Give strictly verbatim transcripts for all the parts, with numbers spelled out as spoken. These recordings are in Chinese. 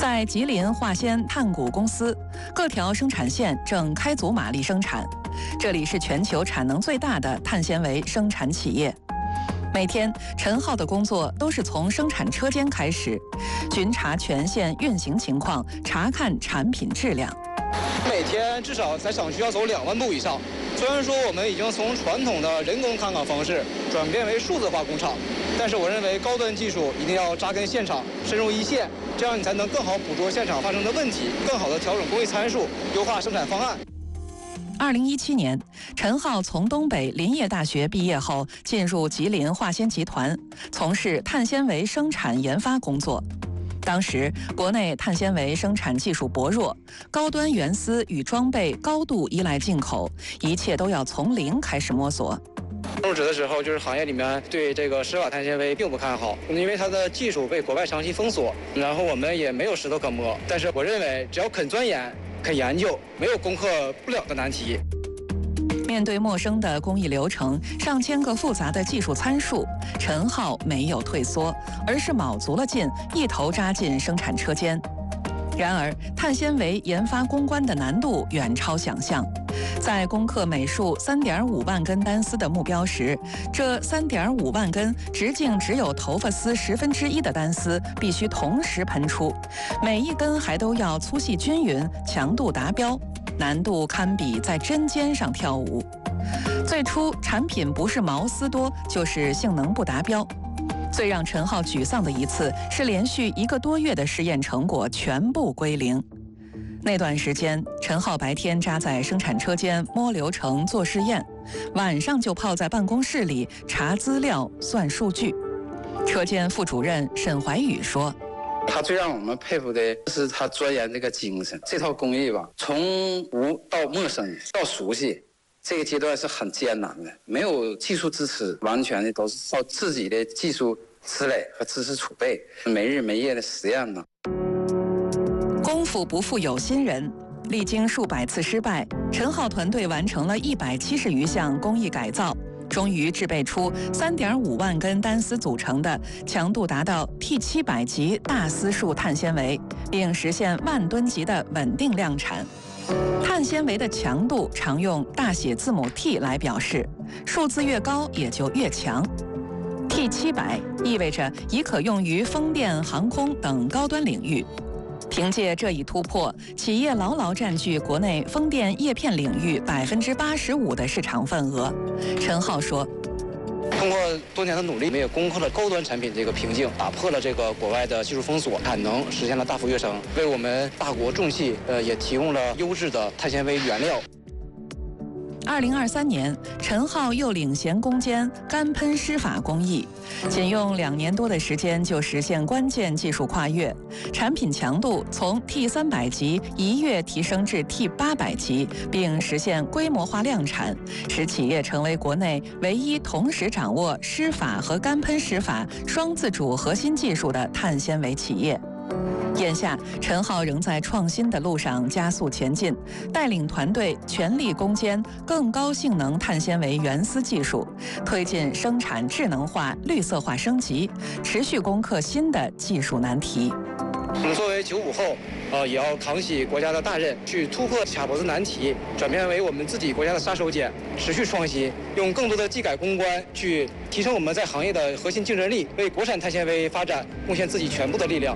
在吉林化纤炭谷公司，各条生产线正开足马力生产。这里是全球产能最大的碳纤维生产企业。每天，陈浩的工作都是从生产车间开始，巡查全线运行情况，查看产品质量。 每天至少在厂区要走两万步以上。虽然说我们已经从传统的人工看岗方式转变为数字化工厂，但是我认为高端技术一定要扎根现场，深入一线，这样你才能更好捕捉现场发生的问题，更好的调整工艺参数，优化生产方案。 二零一七年，陈浩从东北林业大学毕业后，进入吉林化纤集团，从事碳纤维生产研发工作。当时，国内碳纤维生产技术薄弱，高端原丝与装备高度依赖进口，一切都要从零开始摸索。 入职的时候，就是行业里面对这个石瓦碳纤维并不看好，因为它的技术被国外长期封锁，然后我们也没有石头可摸。但是我认为，只要肯钻研、肯研究，没有攻克不了的难题。 面对陌生的工艺流程、上千个复杂的技术参数，陈浩没有退缩，而是卯足了劲，一头扎进生产车间。然而，碳纤维研发攻关的难度远超想象。在攻克每束三点五万根单丝的目标时，这三点五万根直径只有头发丝十分之一的单丝必须同时喷出，每一根还都要粗细均匀、强度达标。难度堪比在针尖上跳舞。最初，产品不是毛丝多，就是性能不达标。最让陈浩沮丧的一次是连续一个多月的试验成果全部归零。那段时间，陈浩白天扎在生产车间摸流程、做试验，晚上就泡在办公室里查资料、算数据。车间副主任沈怀宇说：“ 他最让我们佩服的是他钻研这个精神，这套工艺吧，从无到陌生到熟悉，这个阶段是很艰难的，没有技术支持，完全的都是靠自己的技术积累和知识储备，没日没夜的实验呢。 功夫不负有心人，历经数百次失败，陈浩团队完成了一百七十余项工艺改造。终于制备出三点五万根单丝组成的、强度达到 T 七百级大丝束碳纤维，并实现万吨级的稳定量产。碳纤维的强度常用大写字母 T 来表示，数字越高也就越强。T 七百意味着已可用于风电、航空等高端领域。凭借这一突破，企业牢牢占据国内风电叶片领域百分之八十五的市场份额。陈浩说：“ 通过多年的努力，我们也攻克了高端产品这个瓶颈，打破了这个国外的技术封锁，产能实现了大幅跃升，为我们大国重器呃也提供了优质的碳纤维原料。” 二零二三年，陈浩又领衔攻坚干喷湿法工艺，仅用两年多的时间就实现关键技术跨越，产品强度从 T 三百级一跃提升至 T 八百级，并实现规模化量产，使企业成为国内唯一同时掌握湿法和干喷湿法双自主核心技术的碳纤维企业。眼下，陈浩仍在创新的路上加速前进，带领团队全力攻坚更高性能碳纤维原丝技术，推进生产智能化、绿色化升级，持续攻克新的技术难题。 我们作为九五后，呃，也要扛起国家的大任，去突破卡脖子难题，转变为我们自己国家的杀手锏，持续创新，用更多的技改攻关，去提升我们在行业的核心竞争力，为国产碳纤维发展贡献自己全部的力量。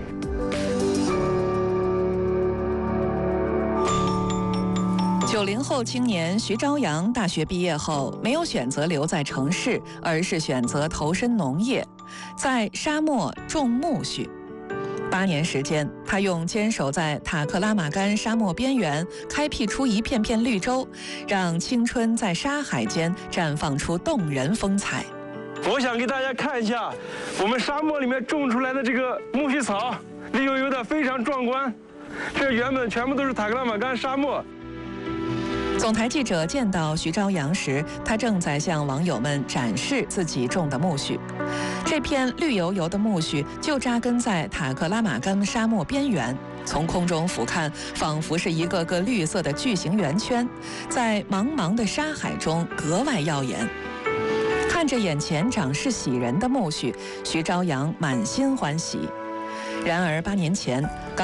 九零后青年徐朝阳大学毕业后，没有选择留在城市，而是选择投身农业，在沙漠种苜蓿。八年时间，他用坚守在塔克拉玛干沙漠边缘，开辟出一片片绿洲，让青春在沙海间绽放出动人风采。 我想给大家看一下我们沙漠里面种出来的这个苜蓿草，绿油油的，非常壮观。这原本全部都是塔克拉玛干沙漠。 总台记者见到徐朝阳时，他正在向网友们展示自己种的苜蓿。这片绿油油的苜蓿就扎根在塔克拉玛干沙漠边缘，从空中俯瞰，仿佛是一个个绿色的巨型圆圈，在茫茫的沙海中格外耀眼。看着眼前长势喜人的苜蓿，徐朝阳满心欢喜。然而八年前，